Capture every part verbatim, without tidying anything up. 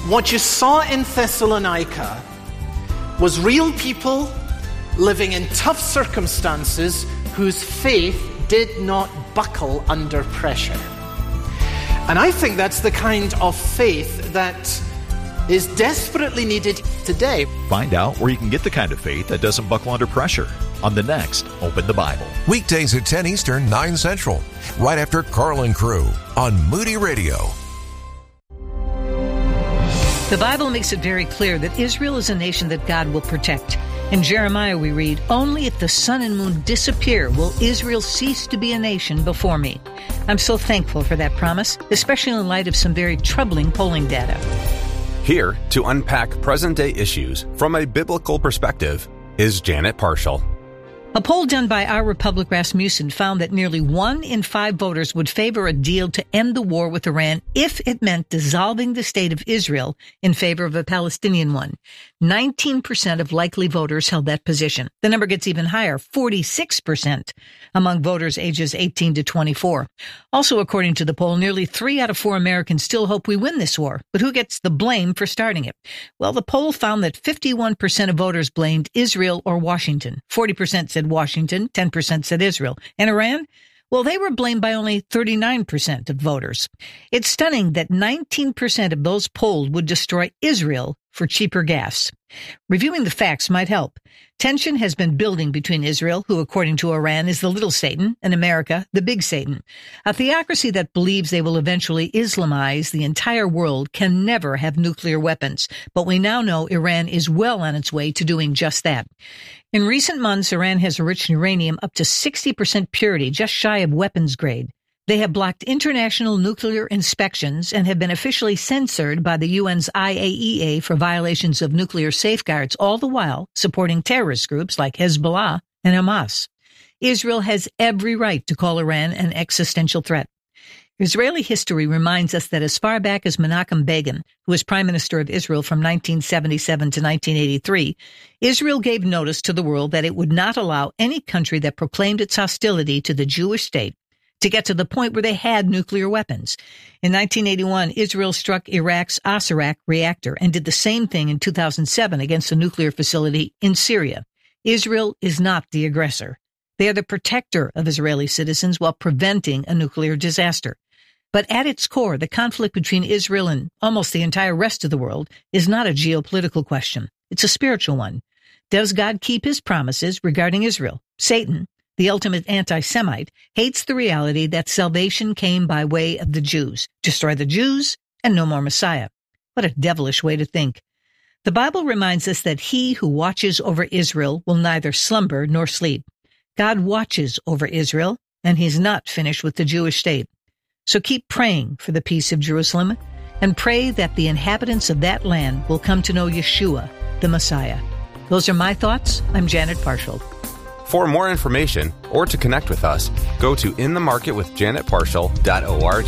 What you saw in Thessalonica was real people living in tough circumstances whose faith did not buckle under pressure. And I think that's the kind of faith that is desperately needed today. Find out where you can get the kind of faith that doesn't buckle under pressure on the next Open the Bible. Weekdays at ten Eastern, nine Central, right after Carl and Crew on Moody Radio. The Bible makes it very clear that Israel is a nation that God will protect. In Jeremiah we read, "Only if the sun and moon disappear will Israel cease to be a nation before me." I'm so thankful for that promise, especially in light of some very troubling polling data. Here to unpack present-day issues from a biblical perspective is Janet Parshall. A poll done by Our Republic Rasmussen found that nearly one in five voters would favor a deal to end the war with Iran if it meant dissolving the state of Israel in favor of a Palestinian one. nineteen percent of likely voters held that position. The number gets even higher, forty-six percent among voters ages eighteen to twenty-four. Also, according to the poll, nearly three out of four Americans still hope we win this war. But who gets the blame for starting it? Well, the poll found that fifty-one percent of voters blamed Israel or Washington. forty percent said Washington, ten percent said Israel. And Iran? Well, they were blamed by only thirty-nine percent of voters. It's stunning that nineteen percent of those polled would destroy Israel for cheaper gas. Reviewing the facts might help. Tension has been building between Israel, who according to Iran is the little Satan, and America, the big Satan. A theocracy that believes they will eventually Islamize the entire world can never have nuclear weapons. But we now know Iran is well on its way to doing just that. In recent months, Iran has enriched uranium up to sixty percent purity, just shy of weapons grade. They have blocked international nuclear inspections and have been officially censored by the U N's I A E A for violations of nuclear safeguards, all the while supporting terrorist groups like Hezbollah and Hamas. Israel has every right to call Iran an existential threat. Israeli history reminds us that as far back as Menachem Begin, who was Prime Minister of Israel from nineteen seventy-seven to nineteen eighty-three, Israel gave notice to the world that it would not allow any country that proclaimed its hostility to the Jewish state to get to the point where they had nuclear weapons. In nineteen eighty-one, Israel struck Iraq's Osirak reactor and did the same thing in two thousand seven against a nuclear facility in Syria. Israel is not the aggressor. They are the protector of Israeli citizens while preventing a nuclear disaster. But at its core, the conflict between Israel and almost the entire rest of the world is not a geopolitical question. It's a spiritual one. Does God keep his promises regarding Israel? Satan, the ultimate anti-Semite, hates the reality that salvation came by way of the Jews. Destroy the Jews and no more Messiah. What a devilish way to think. The Bible reminds us that he who watches over Israel will neither slumber nor sleep. God watches over Israel, and he's not finished with the Jewish state. So keep praying for the peace of Jerusalem and pray that the inhabitants of that land will come to know Yeshua, the Messiah. Those are my thoughts. I'm Janet Parshall. For more information or to connect with us, go to in the market with janet parshall dot org.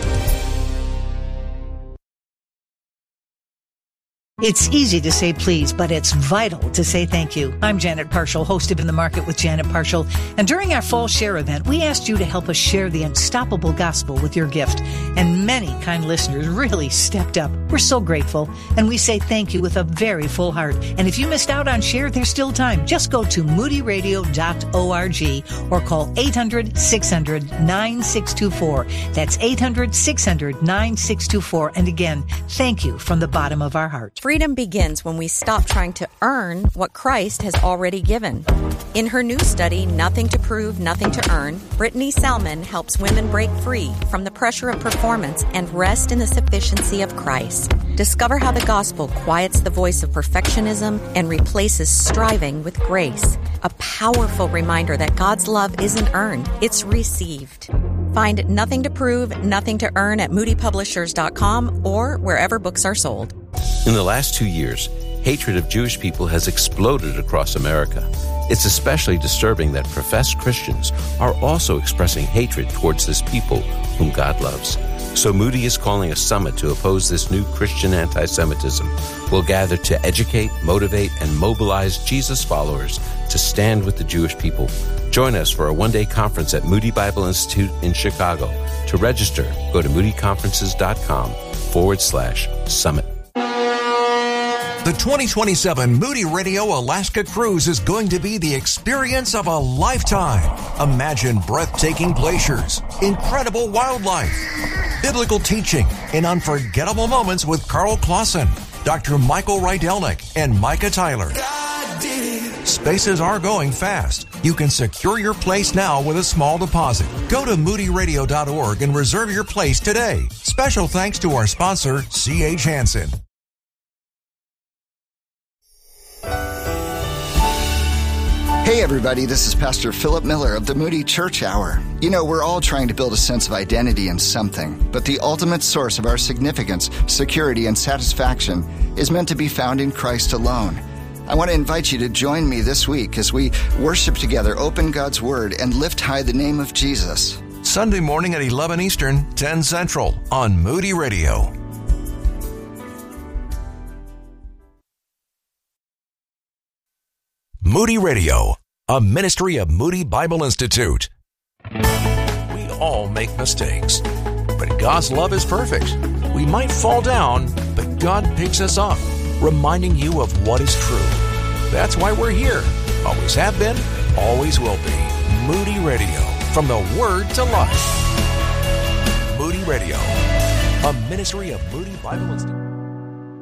It's easy to say please, but it's vital to say thank you. I'm Janet Parshall, host of In the Market with Janet Parshall. And during our fall share event, we asked you to help us share the unstoppable gospel with your gift. And many kind listeners really stepped up. We're so grateful. And we say thank you with a very full heart. And if you missed out on share, there's still time. Just go to moody radio dot org or call eight hundred, six hundred, nine six two four. That's eight hundred, six hundred, nine six two four. And again, thank you from the bottom of our heart. Freedom begins when we stop trying to earn what Christ has already given. In her new study, Nothing to Prove, Nothing to Earn, Brittany Salmon helps women break free from the pressure of performance and rest in the sufficiency of Christ. Discover how the gospel quiets the voice of perfectionism and replaces striving with grace. A powerful reminder that God's love isn't earned, it's received. Find Nothing to Prove, Nothing to Earn at moody publishers dot com or wherever books are sold. In the last two years, hatred of Jewish people has exploded across America. It's especially disturbing that professed Christians are also expressing hatred towards this people whom God loves. So Moody is calling a summit to oppose this new Christian anti-Semitism. We'll gather to educate, motivate, and mobilize Jesus followers to stand with the Jewish people. Join us for a one-day conference at Moody Bible Institute in Chicago. To register, go to moody conferences dot com forward slash summit. The twenty twenty-seven Moody Radio Alaska Cruise is going to be the experience of a lifetime. Imagine breathtaking glaciers, incredible wildlife, biblical teaching, and unforgettable moments with Carl Clausen, Doctor Michael Rydelnik, and Micah Tyler. Spaces are going fast. You can secure your place now with a small deposit. Go to moody radio dot org and reserve your place today. Special thanks to our sponsor, C H Hansen. Hey everybody, this is Pastor Philip Miller of the Moody Church Hour. You know, we're all trying to build a sense of identity in something, but the ultimate source of our significance, security, and satisfaction is meant to be found in Christ alone. I want to invite you to join me this week as we worship together, open God's Word, and lift high the name of Jesus. Sunday morning at eleven Eastern, ten Central on Moody Radio. Moody Radio, a ministry of Moody Bible Institute. We all make mistakes, but God's love is perfect. We might fall down, but God picks us up, reminding you of what is true. That's why we're here. Always have been, always will be. Moody Radio, from the Word to life. Moody Radio, a ministry of Moody Bible Institute.